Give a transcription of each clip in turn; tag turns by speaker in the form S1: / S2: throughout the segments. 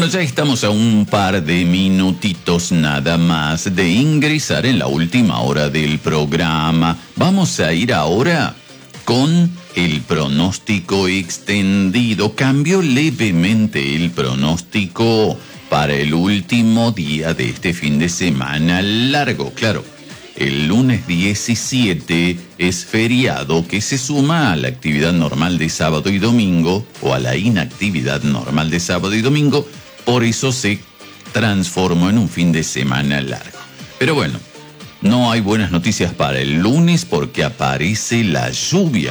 S1: Bueno, ya estamos a un par de minutitos nada más de ingresar en la última hora del programa. Vamos a ir ahora con el pronóstico extendido. Cambió levemente el pronóstico para el último día de este fin de semana largo. Claro, el lunes 17 es feriado que se suma a la actividad normal de sábado y domingo o a la inactividad normal de sábado y domingo. Por eso se transformó en un fin de semana largo. Pero bueno, no hay buenas noticias para el lunes porque aparece la lluvia.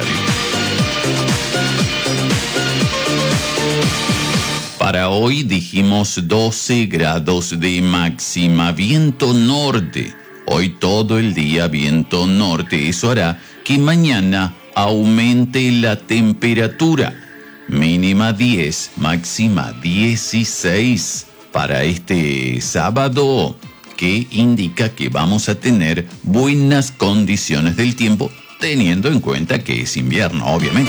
S1: Para hoy dijimos 12 grados de máxima, viento norte. Hoy todo el día viento norte. Eso hará que mañana aumente la temperatura. Mínima 10, máxima 16 para este sábado, que indica que vamos a tener buenas condiciones del tiempo, teniendo en cuenta que es invierno, obviamente.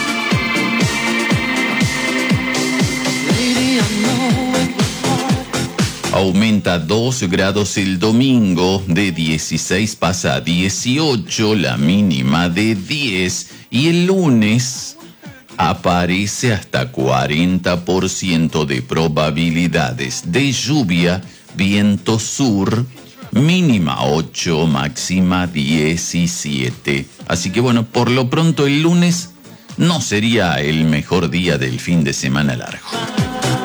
S1: Aumenta 2 grados el domingo, de 16 pasa a 18, la mínima de 10, y el lunes aparece hasta 40% de probabilidades de lluvia, viento sur, mínima 8, máxima 17. Así que bueno, por lo pronto el lunes no sería el mejor día del fin de semana largo.